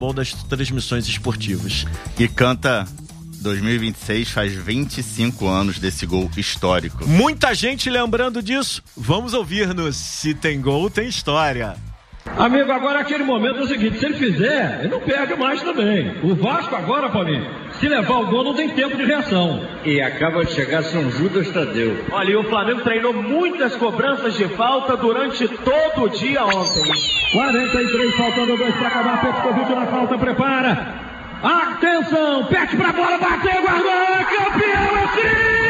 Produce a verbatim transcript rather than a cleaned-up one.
das transmissões esportivas. E canta dois mil e vinte e seis, faz vinte e cinco anos desse gol histórico. Muita gente lembrando disso. Vamos ouvir no Se Tem Gol, Tem História. Amigo, agora aquele momento é o seguinte, se ele fizer, ele não perde mais também. O Vasco agora, Paulinho, se levar o gol não tem tempo de reação. E acaba de chegar São Judas Tadeu. Olha, e o Flamengo treinou muitas cobranças de falta durante todo o dia ontem. quarenta e três, faltando dois para acabar, Petkovic na falta, prepara. Atenção, pete pra bola, bateu, guardou, campeão, é